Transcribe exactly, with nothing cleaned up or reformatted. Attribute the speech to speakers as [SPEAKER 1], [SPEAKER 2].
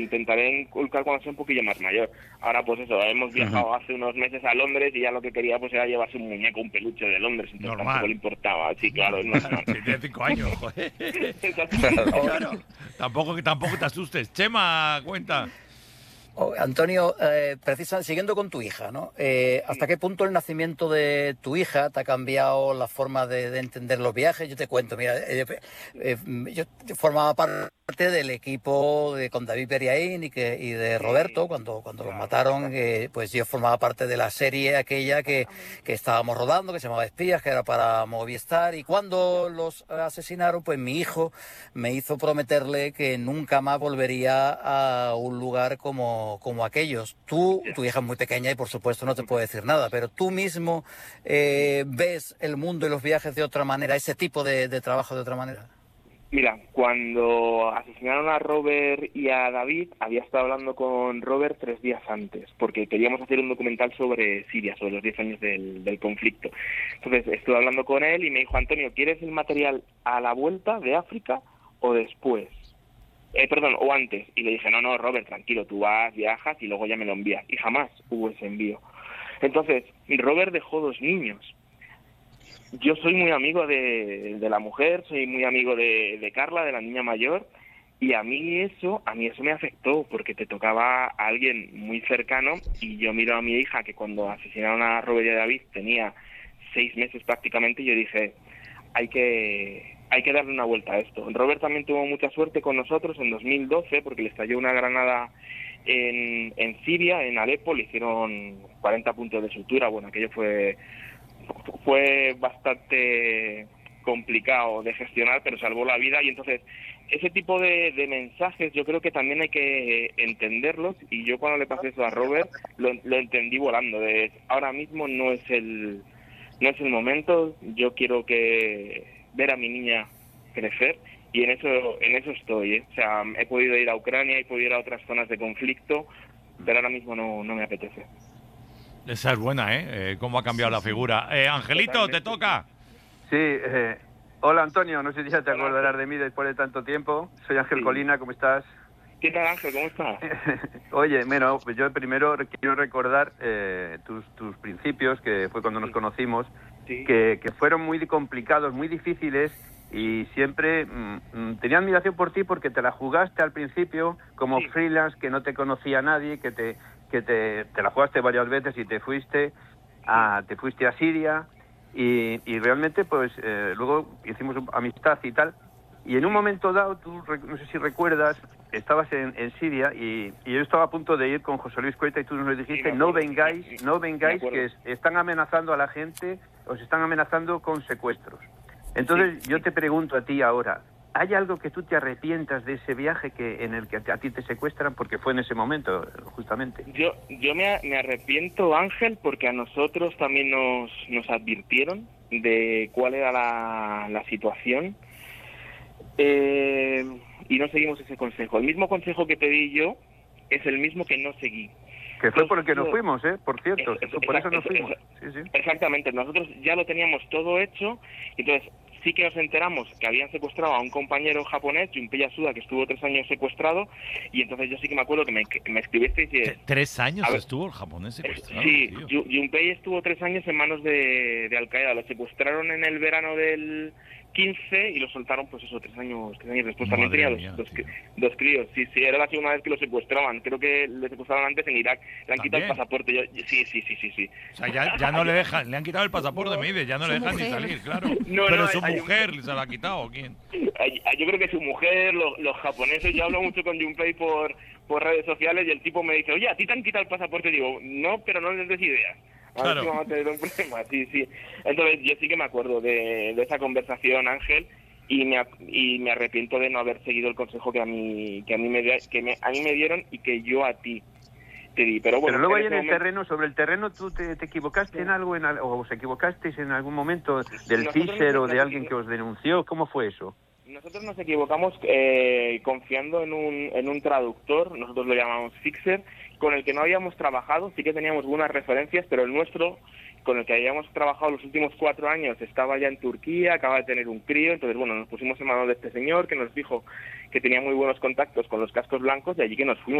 [SPEAKER 1] intentaré inculcar cuando sea un poquillo más mayor. Ahora pues eso, hemos viajado uh-huh. hace unos meses a Londres y ya lo que quería pues era llevarse un muñeco, un peluche de Londres, entonces
[SPEAKER 2] normal.
[SPEAKER 1] tampoco le importaba. Sí, claro, es normal.
[SPEAKER 2] Sí, tiene cinco años, joder. Claro. Tampoco, tampoco te asustes. Chema, cuenta.
[SPEAKER 3] Oh, Antonio, eh, precisamente siguiendo con tu hija, ¿no? Eh, ¿Hasta qué punto el nacimiento de tu hija te ha cambiado la forma de, de entender los viajes? Yo te cuento, mira, eh, eh, yo formaba parte del equipo de, con David Periaín y, que, y de Roberto, cuando, cuando los mataron, eh, pues yo formaba parte de la serie aquella que, que estábamos rodando, que se llamaba Espías, que era para Movistar, y cuando los asesinaron, pues mi hijo me hizo prometerle que nunca más volvería a un lugar como como aquellos. Tú, tu hija es muy pequeña y por supuesto no te puedo decir nada, pero tú mismo eh, ves el mundo y los viajes de otra manera, ese tipo de, de trabajo de otra manera.
[SPEAKER 1] Mira, cuando asesinaron a Robert y a David, había estado hablando con Robert tres días antes, porque queríamos hacer un documental sobre Siria, sobre los diez años del, del conflicto. Entonces estuve hablando con él y me dijo, Antonio, ¿quieres el material a la vuelta de África o después? Eh, perdón, o antes. Y le dije, no, no, Robert, tranquilo, tú vas, viajas y luego ya me lo envías. Y jamás hubo ese envío. Entonces, Robert dejó dos niños. Yo soy muy amigo de, de la mujer, soy muy amigo de, de Carla, de la niña mayor, y a mí eso, a mí eso me afectó, porque te tocaba a alguien muy cercano, y yo miro a mi hija, que cuando asesinaron a Robert y a David tenía seis meses prácticamente, y yo dije, hay que... hay que darle una vuelta a esto. Robert también tuvo mucha suerte con nosotros en dos mil doce porque le estalló una granada en, en Siria, en Alepo, le hicieron cuarenta puntos de sutura. Bueno, aquello fue fue bastante complicado de gestionar, pero salvó la vida. Y entonces ese tipo de, de mensajes yo creo que también hay que entenderlos, y yo cuando le pasé eso a Robert lo, lo entendí volando. De, ahora mismo no es el no es el momento, yo quiero que ver a mi niña crecer, y en eso en eso estoy, ¿eh? O sea, he podido ir a Ucrania, he podido ir a otras zonas de conflicto, pero ahora mismo no, no me apetece.
[SPEAKER 2] Esa es buena, ¿eh? eh ¿Cómo ha cambiado sí, la figura? Eh, Angelito, totalmente. ¿Te toca?
[SPEAKER 4] Sí, eh, hola Antonio, no sé si ya te hola, acordarás de mí después de tanto tiempo. Soy Ángel sí. Colina, ¿cómo estás?
[SPEAKER 1] ¿Qué tal, Ángel? ¿Cómo estás?
[SPEAKER 4] Oye, bueno, pues yo primero quiero recordar eh, tus, tus principios, que fue cuando nos sí. conocimos, sí. que, que fueron muy complicados, muy difíciles, y siempre mmm, tenía admiración por ti porque te la jugaste al principio como sí. freelance, que no te conocía nadie, que te que te, te la jugaste varias veces y te fuiste a, te fuiste a Siria, y, y realmente pues eh, luego hicimos amistad y tal. Y en un momento dado, tú no sé si recuerdas, estabas en, en Siria y, y yo estaba a punto de ir con José Luis Cueta y tú nos dijiste, sí, no vengáis, no vengáis, que es, están amenazando a la gente, os están amenazando con secuestros. Entonces sí, yo sí. te pregunto a ti ahora, ¿hay algo que tú te arrepientas de ese viaje que en el que a ti te secuestran? Porque fue en ese momento, justamente.
[SPEAKER 1] Yo yo me, me arrepiento, Ángel, porque a nosotros también nos, nos advirtieron de cuál era la, la situación. Eh, y no seguimos ese consejo. El mismo consejo que te di yo es el mismo que no seguí.
[SPEAKER 4] Que fue por el que nos fuimos, ¿eh? Por cierto, es, es, por eso nos fuimos. Sí, sí.
[SPEAKER 1] Exactamente, nosotros ya lo teníamos todo hecho, entonces sí que nos enteramos que habían secuestrado a un compañero japonés, Junpei Yasuda, que estuvo tres años secuestrado, y entonces yo sí que me acuerdo que me, que me escribiste y dices...
[SPEAKER 2] ¿Tres años ver, estuvo el japonés secuestrado?
[SPEAKER 1] Sí, tío. Junpei estuvo tres años en manos de, de Al-Qaeda, lo secuestraron en el verano del quince y lo soltaron, pues eso, tres años, tres años después. Madre También tenía mía, dos, dos, dos críos, sí, sí, era la segunda vez que lo secuestraban, creo que le secuestraron antes en Irak, le han ¿También? quitado el pasaporte, yo, sí, sí, sí, sí, sí.
[SPEAKER 2] O sea, ya, ya no le dejan, le han quitado el pasaporte, me dice, ya no le dejan mujer. ni salir, claro. No, Pero no, su mujer un... se la ha quitado, ¿o quién?
[SPEAKER 1] Yo creo que su mujer, los, los japoneses, yo hablo mucho con Junpei por, por redes sociales y el tipo me dice, oye, ¿a ti te han quitado el pasaporte? Y digo, no, pero no les des ideas. A ver si vamos a tener un problema, sí, sí. Entonces yo sí que me acuerdo de, de esa conversación, Ángel, y me y me arrepiento de no haber seguido el consejo que a mí que a mí me que me, a mí me dieron y que yo a ti te di. Pero bueno,
[SPEAKER 4] pero luego ahí en el momento... terreno, sobre el terreno, ¿tú te, te equivocaste sí. en algo, en, o os equivocasteis en algún momento del Fisher o de alguien que os denunció? ¿Cómo fue eso?
[SPEAKER 1] Nosotros nos equivocamos eh, confiando en un, en un traductor, nosotros lo llamamos Fixer, con el que no habíamos trabajado, sí que teníamos buenas referencias, pero el nuestro, con el que habíamos trabajado los últimos cuatro años, estaba ya en Turquía, acaba de tener un crío, entonces bueno, nos pusimos en manos de este señor que nos dijo que tenía muy buenos contactos con los cascos blancos y allí que nos fuimos.